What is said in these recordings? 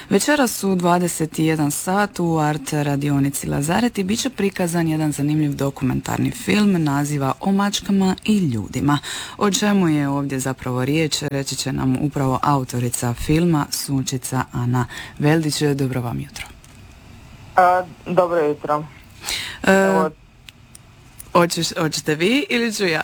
Večeras u 21 sat u Art radionici Lazareti bit će prikazan jedan zanimljiv dokumentarni film naziva O mačkama i ljudima. O čemu je ovdje zapravo riječ, reći će nam upravo autorica filma Sunčica Ana Veldić. Dobro vam jutro. Dobro jutro. Hoćete vi ili ću ja?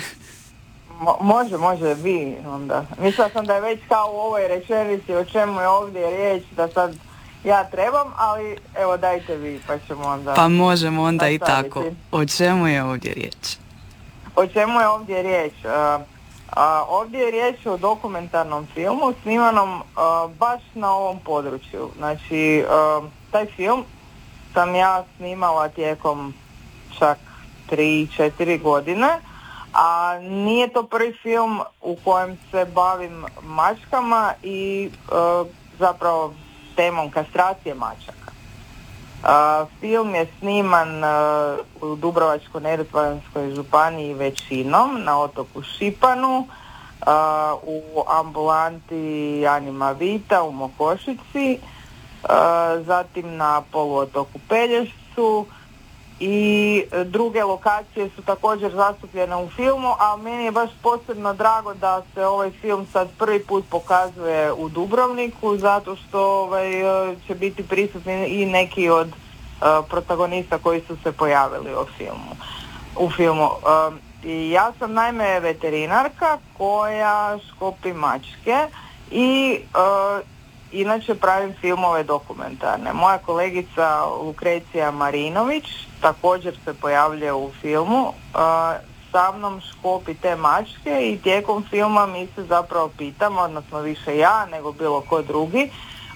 Može vi onda. Mislila sam da je već kao u ovoj rečenici o čemu je ovdje riječ, da sad ja trebam, ali evo dajte vi pa ćemo onda... Pa možemo onda nastaviti. I tako. O čemu je ovdje riječ? O čemu je ovdje riječ? Ovdje je riječ o dokumentarnom filmu snimanom baš na ovom području. Znači, taj film sam ja snimala tijekom čak 3-4 godine, a nije to prvi film u kojem se bavim mačkama i zapravo temom kastracije mačaka. Film je sniman u Dubrovačko-neretvanskoj županiji većinom, na otoku Šipanu, u ambulanti Anima Vita u Mokošici, zatim na poluotoku Pelješcu, i druge lokacije su također zastupljene u filmu, a meni je baš posebno drago da se ovaj film sad prvi put pokazuje u Dubrovniku, zato što će biti prisutni i neki od protagonista koji su se pojavili u filmu. I ja sam naime veterinarka koja škopi mačke i inače pravim filmove dokumentarne. Moja kolegica Lukrecija Marinović također se pojavljuje u filmu, sa mnom škopi te mačke i tijekom filma mi se zapravo pitamo, odnosno više ja nego bilo ko drugi,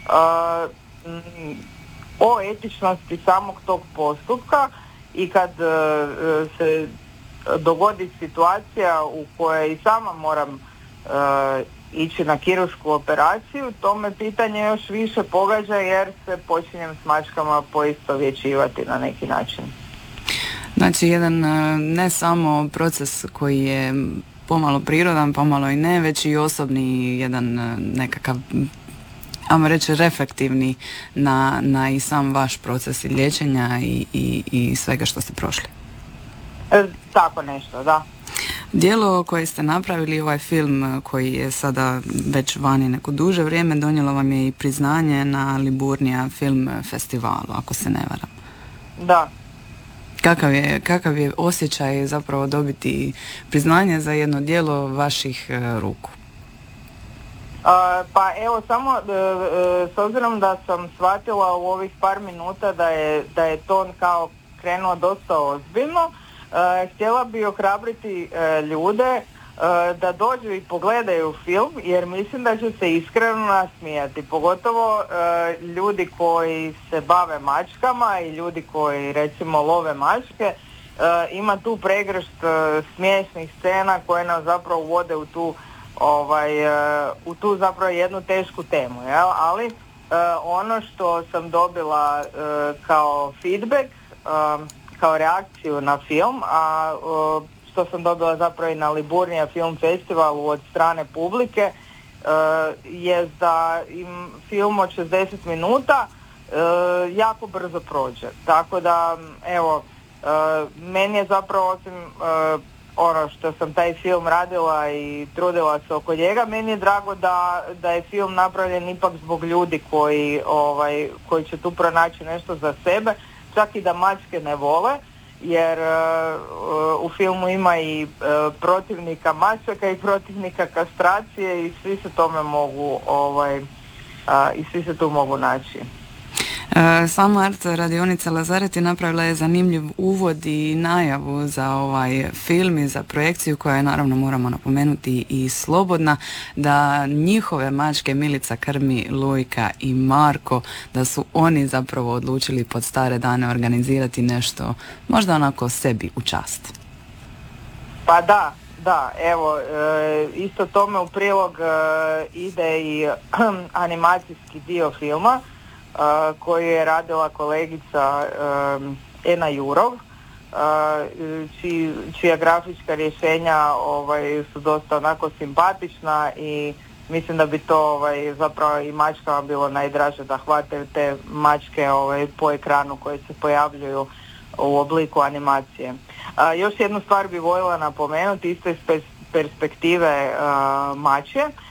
o etičnosti samog tog postupka i kad se dogodi situacija u kojoj i sama moram ići na kiruršku operaciju, to me pitanje još više pogađa jer se počinjem s mačkama poistovjećivati na neki način. Znači jedan ne samo proces koji je pomalo prirodan, pomalo i ne, već i osobni jedan nekakav, ajmo reći, reflektivni na i sam vaš proces i liječenja i svega što ste prošli. Tako nešto, da. Djelo koje ste napravili, ovaj film koji je sada već vani neko duže vrijeme, donijelo vam je i priznanje na Liburnija film festivalu, ako se ne varam. Da. Kakav je osjećaj zapravo dobiti priznanje za jedno djelo vaših ruku? Pa evo samo s obzirom da sam shvatila u ovih par minuta da je ton kao krenuo dosta ozbiljno, htjela bi ohrabriti ljude da dođu i pogledaju film, jer mislim da će se iskreno nasmijati, pogotovo ljudi koji se bave mačkama i ljudi koji recimo love mačke. Ima tu pregršt smiješnih scena koje nas zapravo uvode u tu zapravo jednu tešku temu, jel? Ali ono što sam dobila kao feedback, kao reakciju na film, a što sam dobila zapravo i na Liburnija film festivalu od strane publike, je da im film od 60 minuta jako brzo prođe. Tako da, evo, meni je zapravo osim ono što sam taj film radila i trudila se oko njega, meni je drago da je film napravljen ipak zbog ljudi koji će tu pronaći nešto za sebe, čak i da mačke ne vole, jer u filmu ima i protivnika mačaka i protivnika kastracije i svi se tome mogu i svi se tu mogu naći. Sama Art radionica Lazareti napravila je zanimljiv uvod i najavu za ovaj film i za projekciju koja je, naravno moramo napomenuti, i slobodna, da njihove mačke Milica, Krmi, Lojka i Marko, da su oni zapravo odlučili pod stare dane organizirati nešto možda onako sebi u čast. Pa da, evo, isto tome u prilog ide i animacijski dio filma koju je radila kolegica Ena Jurov, čija grafička rješenja su dosta onako simpatična i mislim da bi to zapravo i mačkama bilo najdraže da hvate te mačke po ekranu koje se pojavljuju u obliku animacije. Još jednu stvar bi voljela napomenuti, isto iz perspektive mače.